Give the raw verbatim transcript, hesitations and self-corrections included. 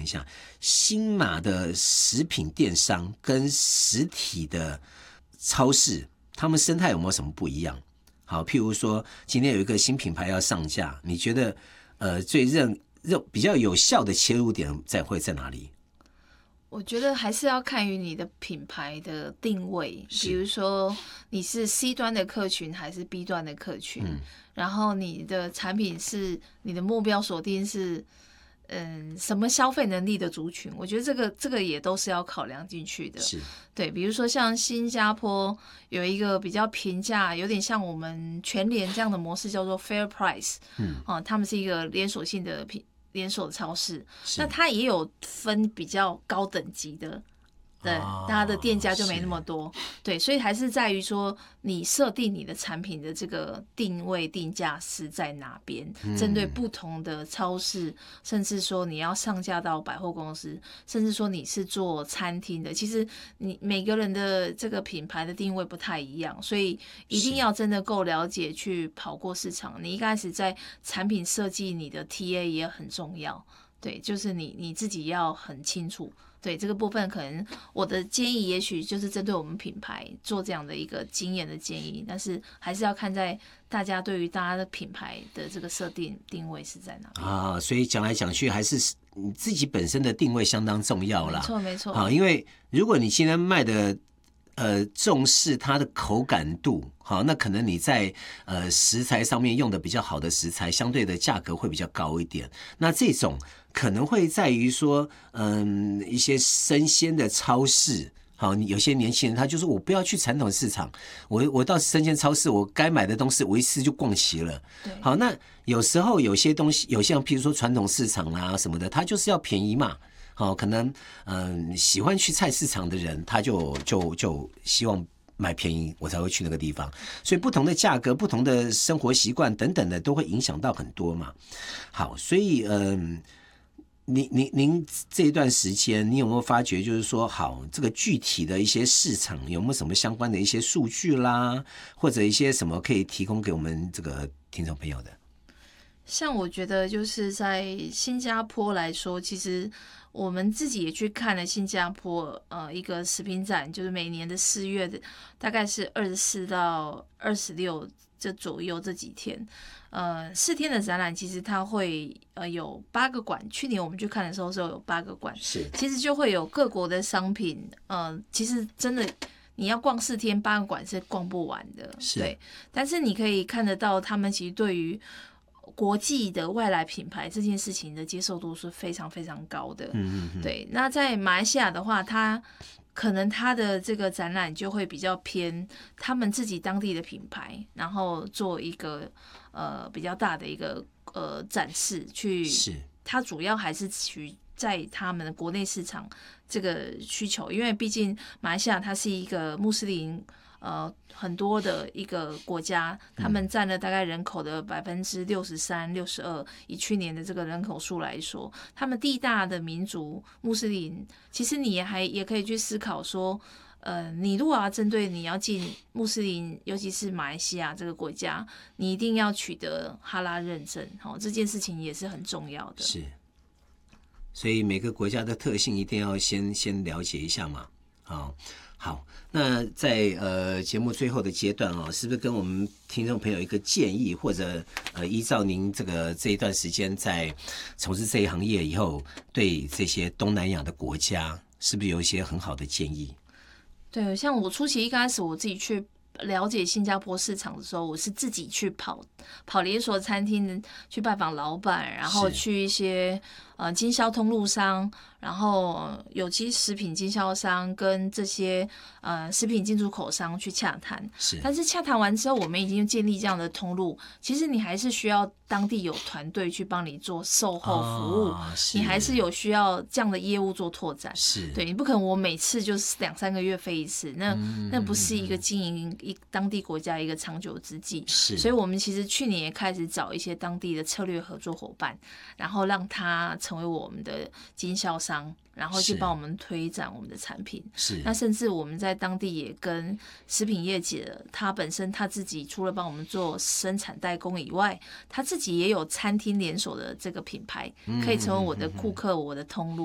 下，新马的食品电商跟实体的超市，他们生态有没有什么不一样？好，譬如说今天有一个新品牌要上架，你觉得呃最认认比较有效的切入点在会在哪里？ 我觉得还是要看于你的品牌的定位，比如说你是 C 端的客群还是 B 端的客群，嗯、然后你的产品是你的目标锁定是嗯什么消费能力的族群，我觉得这个这个也都是要考量进去的。 是，对， 比如说像新加坡有一个比较平价，有点像我们全联这样的模式，叫做 Fair Price，嗯，啊，他们是一个连锁性的品。连锁的超市，那它也有分比较高等级的，对，哦、它的店家就没那么多，对，所以还是在于说你设定你的产品的这个定位定价是在哪边，嗯、针对不同的超市，甚至说你要上架到百货公司，甚至说你是做餐厅的，其实你每个人的这个品牌的定位不太一样，所以一定要真的够了解去跑过市场。你一开始在产品设计你的 T A 也很重要，对，就是你你自己要很清楚。对这个部分，可能我的建议也许就是针对我们品牌做这样的一个经验的建议，但是还是要看在大家对于大家的品牌的这个设定定位是在哪里啊。所以讲来讲去，还是你自己本身的定位相当重要啦。 没错没错。 好，因为如果你今天卖的呃重视它的口感度，好，那可能你在呃食材上面用的比较好的食材，相对的价格会比较高一点。那这种可能会在于说，嗯，一些生鲜的超市，好，有些年轻人他就是我不要去传统市场，我我到生鲜超市，我该买的东西我一次就逛齐了。好，那有时候有些东西，有些譬如说传统市场啊什么的，它就是要便宜嘛。好，可能嗯喜欢去菜市场的人，他就就就希望买便宜，我才会去那个地方。所以不同的价格、不同的生活习惯等等的，都会影响到很多嘛。好，所以嗯。您您您这一段时间，你有没有发觉，就是说，好，这个具体的一些市场有没有什么相关的一些数据啦，或者一些什么可以提供给我们这个听众朋友的？ 像我觉得就是在新加坡来说，其实我们自己也去看了新加坡呃一个食品展，就是每年的四月的，大概是二十四到二十六这左右这几天。呃，四天的展览其实它会呃有八个馆，去年我们去看的时候是有八个馆， 是， 其实就会有各国的商品，呃，其实真的你要逛四天八个馆是逛不完的，对，但是你可以看得到他们其实对于国际的外来品牌这件事情的接受度是非常非常高的，嗯嗯，对。那在马来西亚的话，它可能它的这个展览就会比较偏他们自己当地的品牌，然后做一个呃比较大的一个呃展示，去是它主要还是取在他们的国内市场这个需求，因为毕竟马来西亚它是一个穆斯林呃很多的一个国家，他们占了大概人口的百分之六十三、六十二。以去年的这个人口数来说，他们地大的民族穆斯林，其实你也还也可以去思考说，呃，你如果要针对你要进穆斯林，尤其是马来西亚这个国家，你一定要取得哈拉认证，哦，这件事情也是很重要的。 是，所以每个国家的特性一定要先先了解一下嘛，好。好，那在呃节目最后的阶段哦，是不是跟我们听众朋友一个建议，或者呃依照您这个这一段时间在从事这一行业以后，对这些东南亚的国家，是不是有一些很好的建议？ 对，像我初期一开始我自己去了解新加坡市场的时候，我是自己去跑跑连锁餐厅，去拜访老板，然后去一些呃经销通路商，然后有机食品经销商跟这些呃食品进出口商去洽谈。是，但是洽谈完之后，我们已经建立这样的通路，其实你还是需要当地有团队去帮你做售后服务，哦、你还是有需要这样的业务做拓展。是，对，你不可能我每次就是两三个月飞一次，那、嗯、那不是一个经营一当地国家一个长久之计。是，所以我们其实去年也开始找一些当地的策略合作伙伴，然后让他成为我们的经销商，然后去帮我们推展我们的产品。是，那甚至我们在当地也跟食品业界，他本身他自己除了帮我们做生产代工以外，他自己也有餐厅连锁的这个品牌，可以成为我的顾客，我的通路。